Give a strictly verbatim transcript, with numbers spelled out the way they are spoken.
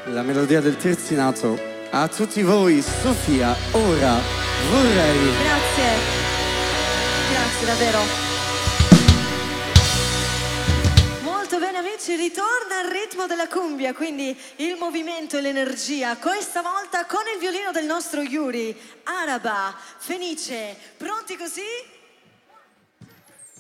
La melodia del terzinato. A tutti voi, Sofia, ora vorrei. Grazie. Grazie davvero. Molto bene amici, ritorna al ritmo della cumbia, quindi il movimento e l'energia, questa volta con il violino del nostro Yuri. Araba, Fenice, pronti così?